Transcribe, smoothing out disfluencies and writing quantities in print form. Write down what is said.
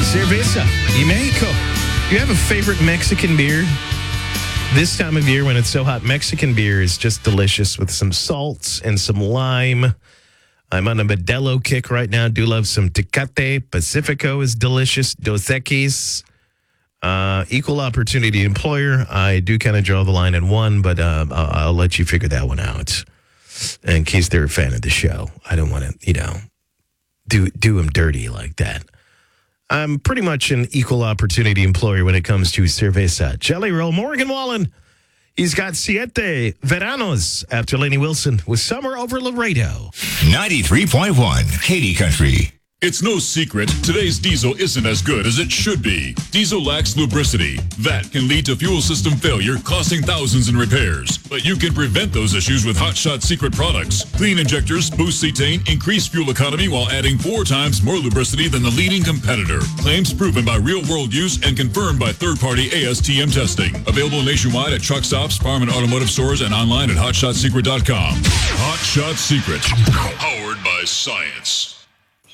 Cerveza y Mexico. Do you have a favorite Mexican beer? This time of year when it's so hot, Mexican beer is just delicious with some salts and some lime. I'm on a Modelo kick right now. Do love some Tecate. Pacifico is delicious. Dos Equis. Equal opportunity employer. I do kind of draw the line at one, but I'll let you figure that one out. In case they're a fan of the show. I don't want to, do them dirty like that. I'm pretty much an equal opportunity employer when it comes to cerveza. Jelly Roll, Morgan Wallen. He's got Siete Veranos after Lainey Wilson with Summer over Laredo. 93.1 Katy Country. It's no secret, today's diesel isn't as good as it should be. Diesel lacks lubricity. That can lead to fuel system failure, costing thousands in repairs. But you can prevent those issues with Hot Shot Secret products. Clean injectors boost cetane, increase fuel economy while adding 4 times more lubricity than the leading competitor. Claims proven by real-world use and confirmed by third-party ASTM testing. Available nationwide at truck stops, farm and automotive stores, and online at hotshotsecret.com. Hot Shot Secret. Powered by science.